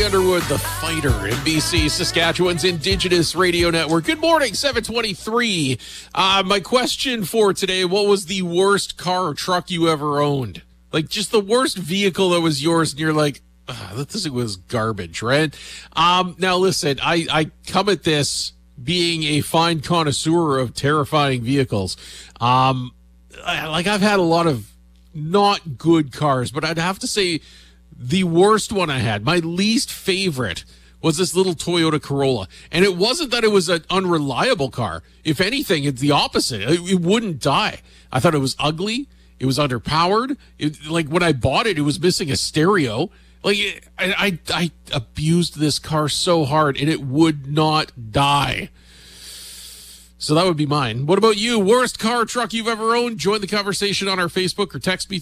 Underwood, the fighter, NBC, Saskatchewan's Indigenous Radio Network. Good morning, 723. My question for today, what was the worst car or truck you ever owned? Like, just the worst vehicle that was yours, and you're like, this was garbage, right? Now, listen, I come at this being a fine connoisseur of terrifying vehicles. I've had a lot of not good cars, but I'd have to say the worst one I had, my least favorite, was this little Toyota Corolla. And it wasn't that it was an unreliable car. If anything, it's the opposite. It wouldn't die. I thought it was ugly. It was underpowered. When I bought it, it was missing a stereo. I abused this car so hard, and it would not die. So that would be mine. What about you? Worst car or truck you've ever owned? Join the conversation on our Facebook or text me